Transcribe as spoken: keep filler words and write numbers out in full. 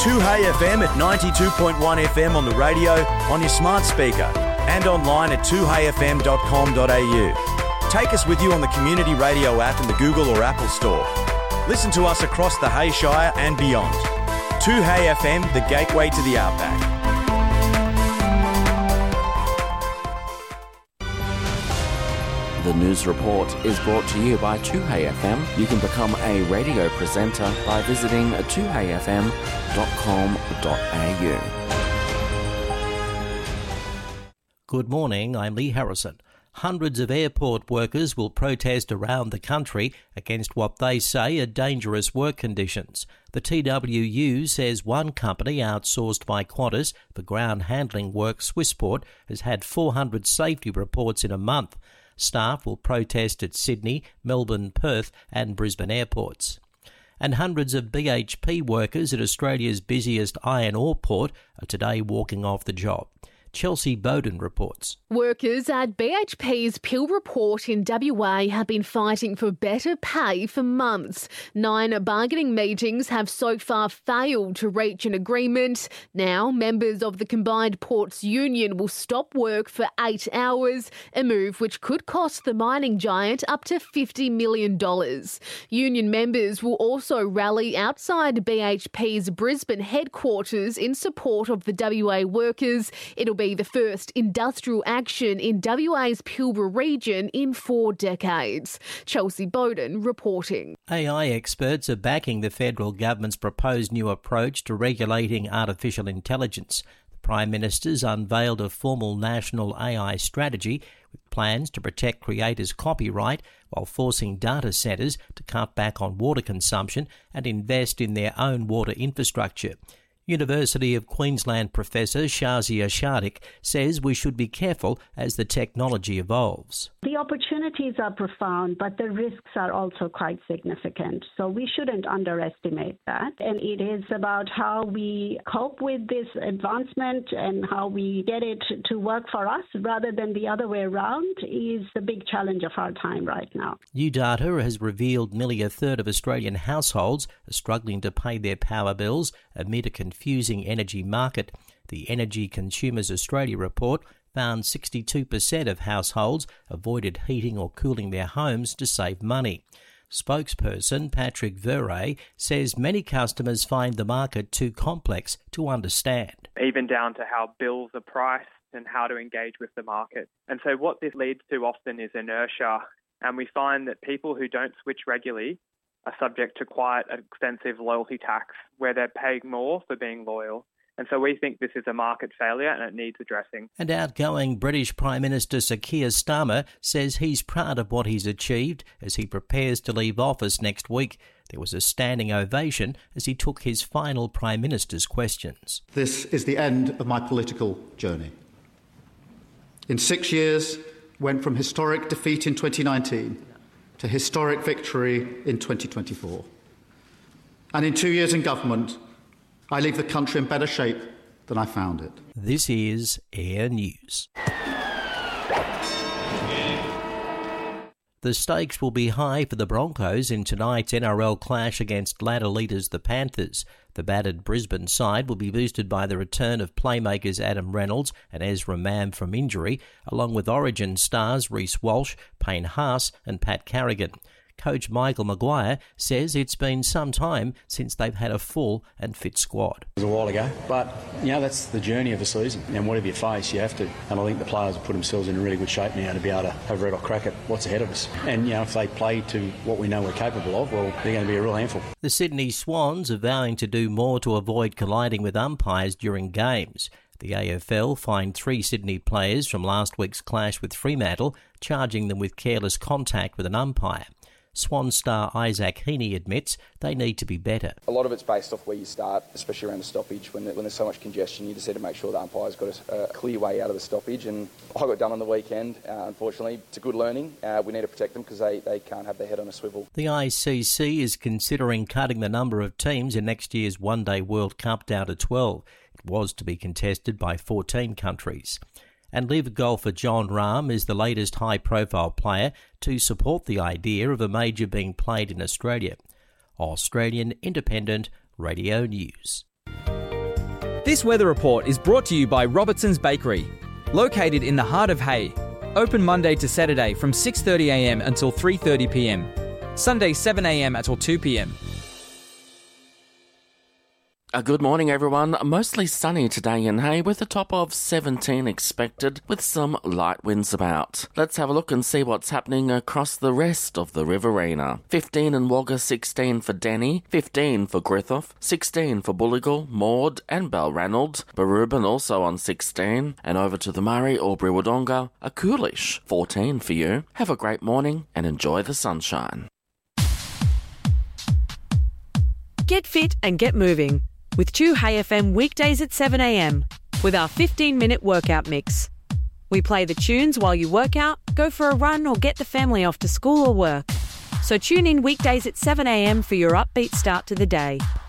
two Hey F M at ninety-two point one F M on the radio, on your smart speaker, and online at two hey f m dot com dot a u. Take us with you on the Community Radio app in the Google or Apple Store. Listen to us across the Hay Shire and beyond. two Hey F M, the gateway to the outback. The News Report is brought to you by two Hey F M. You can become a radio presenter by visiting two hey f m dot com dot a u. Good morning, I'm Lee Harrison. Hundreds of airport workers will protest around the country against what they say are dangerous work conditions. The T W U says one company outsourced by Qantas for ground handling work, Swissport, has had four hundred safety reports in a month. Staff will protest at Sydney, Melbourne, Perth and Brisbane airports. And hundreds of B H P workers at Australia's busiest iron ore port are today walking off the job. Chelsea Bowden reports. Workers at B H P's Pilbara Port in W A have been fighting for better pay for months. Nine bargaining meetings have so far failed to reach an agreement. Now, members of the Combined Ports Union will stop work for eight hours, a move which could cost the mining giant up to fifty million dollars. Union members will also rally outside B H P's Brisbane headquarters in support of the W A workers. It'll be the first industrial action in W A's Pilbara region in four decades. Chelsea Bowden reporting. A I experts are backing the federal government's proposed new approach to regulating artificial intelligence. The Prime Minister's unveiled a formal national A I strategy with plans to protect creators' copyright while forcing data centres to cut back on water consumption and invest in their own water infrastructure. University of Queensland professor Shazia Shardik says we should be careful as the technology evolves. The opportunities are profound, but the risks are also quite significant. So we shouldn't underestimate that. And it is about how we cope with this advancement and how we get it to work for us rather than the other way around is the big challenge of our time right now. New data has revealed nearly a third of Australian households are struggling to pay their power bills amid a confusing energy market. The Energy Consumers Australia report found sixty-two percent of households avoided heating or cooling their homes to save money. Spokesperson Patrick Verret says many customers find the market too complex to understand. Even down to how bills are priced and how to engage with the market. And so what this leads to often is inertia, and we find that people who don't switch regularly are subject to quite an extensive loyalty tax where they're paying more for being loyal. And so we think this is a market failure and it needs addressing. And outgoing British Prime Minister Sir Keir Starmer says he's proud of what he's achieved as he prepares to leave office next week. There was a standing ovation as he took his final Prime Minister's questions. This is the end of my political journey. In six years, went from historic defeat in twenty nineteen to historic victory in twenty twenty-four. And in two years in government, I leave the country in better shape than I found it. This is Air News. The stakes will be high for the Broncos in tonight's N R L clash against ladder leaders the Panthers. The battered Brisbane side will be boosted by the return of playmakers Adam Reynolds and Ezra Mam from injury, along with Origin stars Reece Walsh, Payne Haas and Pat Carrigan. Coach Michael Maguire says it's been some time since they've had a full and fit squad. It was a while ago, but, you know, that's the journey of a season. And whatever you face, you have to. And I think the players have put themselves in a really good shape now to be able to have a red hot crack at what's ahead of us. And, you know, if they play to what we know we're capable of, well, they're going to be a real handful. The Sydney Swans are vowing to do more to avoid colliding with umpires during games. The A F L fined three Sydney players from last week's clash with Fremantle, charging them with careless contact with an umpire. Swan star Isaac Heaney admits they need to be better. A lot of it's based off where you start, especially around the stoppage. When, when there's so much congestion, you just need to make sure the umpire's got a, a clear way out of the stoppage. And I got done on the weekend, uh, unfortunately. It's a good learning. Uh, we need to protect them because they, they can't have their head on a swivel. The I C C is considering cutting the number of teams in next year's One-Day World Cup down to twelve. It was to be contested by fourteen countries. And Live golfer John Rahm is the latest high-profile player to support the idea of a major being played in Australia. Australian Independent Radio News. This weather report is brought to you by Robertson's Bakery, located in the heart of Hay. Open Monday to Saturday from six thirty a m until three thirty p m. Sunday seven a m until two p m. Uh, good morning, everyone. Mostly sunny today in Hay with a top of seventeen expected with some light winds about. Let's have a look and see what's happening across the rest of the Riverina. fifteen in Wagga, sixteen for Denny, fifteen for Griffith, sixteen for Bulligal, Maud and Balranald. Barubin also on sixteen. And over to the Murray, Albury Wodonga, a coolish fourteen for you. Have a great morning and enjoy the sunshine. Get fit and get moving with two Hay F M weekdays at seven a m with our fifteen minute workout mix. We play the tunes while you work out, go for a run or get the family off to school or work. So tune in weekdays at seven a m for your upbeat start to the day.